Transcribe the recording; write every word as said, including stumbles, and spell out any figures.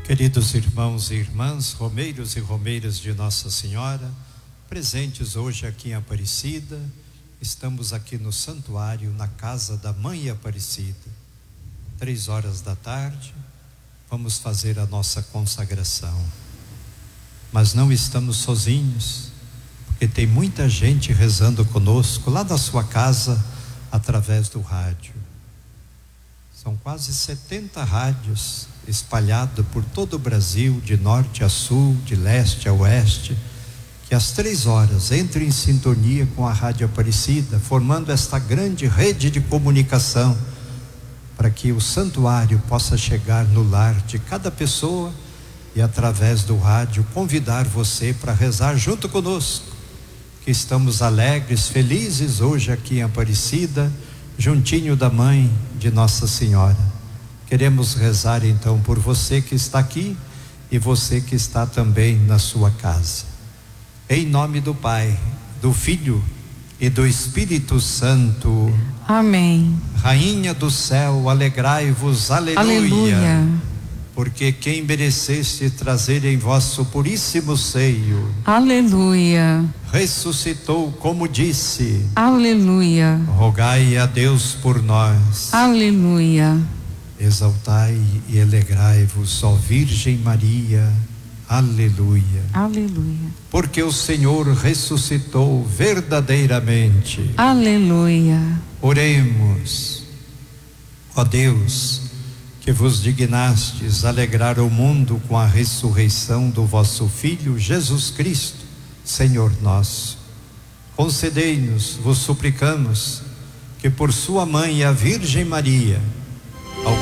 Queridos irmãos e irmãs, romeiros e romeiras de Nossa Senhora, presentes hoje aqui em Aparecida, estamos aqui no santuário, na casa da Mãe Aparecida. Três horas da tarde, vamos fazer a nossa consagração. Mas não estamos sozinhos, porque tem muita gente rezando conosco lá da sua casa, através do rádio. São quase setenta rádios espalhados por todo o Brasil, de norte a sul, de leste a oeste, que às três horas entram em sintonia com a Rádio Aparecida, formando esta grande rede de comunicação, para que o santuário possa chegar no lar de cada pessoa e através do rádio convidar você para rezar junto conosco, que estamos alegres, felizes hoje aqui em Aparecida, juntinho da Mãe de Nossa Senhora. Queremos rezar então por você que está aqui e você que está também na sua casa. Em nome do Pai, do Filho e do Espírito Santo. Amém. Rainha do céu, alegrai-vos, aleluia. Aleluia. Porque quem mereceste trazer em vosso puríssimo seio, aleluia, ressuscitou como disse, aleluia. Rogai a Deus por nós, aleluia. Exaltai e alegrai-vos, ó Virgem Maria, aleluia. Aleluia. Porque o Senhor ressuscitou verdadeiramente, aleluia. Oremos. Ó Deus, que vos dignastes alegrar o mundo com a ressurreição do vosso Filho Jesus Cristo, Senhor nosso, concedei-nos, vos suplicamos, que por sua mãe a Virgem Maria